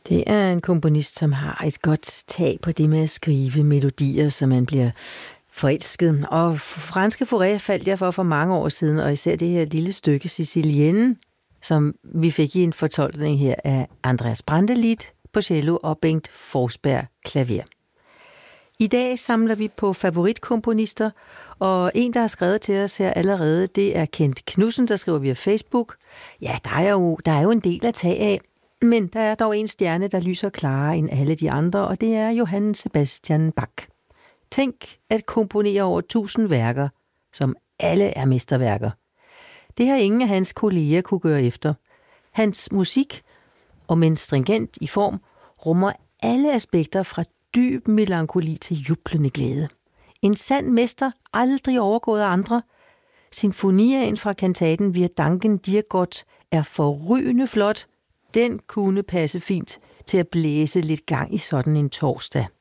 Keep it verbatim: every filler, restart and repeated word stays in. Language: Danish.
Det er en komponist, som har et godt tag på det med at skrive melodier, så man bliver forelsket. Og franske Fauré faldt jeg for for mange år siden, og især det her lille stykke Sicilienne, som vi fik i en fortolkning her af Andreas Brantelid på cello og Bengt Forsberg klaver. I dag samler vi på favoritkomponister, og en, der har skrevet til os her allerede, det er Kent Knudsen, der skriver via Facebook. Ja, der er jo, der er jo en del at tage af, men der er dog en stjerne, der lyser klarere end alle de andre, og det er Johann Sebastian Bach. Tænk at komponere over tusind værker, som alle er mesterværker. Det har ingen af hans kolleger kunne gøre efter. Hans musik, og men stringent i form, rummer alle aspekter fra dyb melankoli til jublende glæde. En sand mester, aldrig overgået af andre. Sinfoniaen fra kantaten Wir danken dir Gott er forrygende flot. Den kunne passe fint til at blæse lidt gang i sådan en torsdag.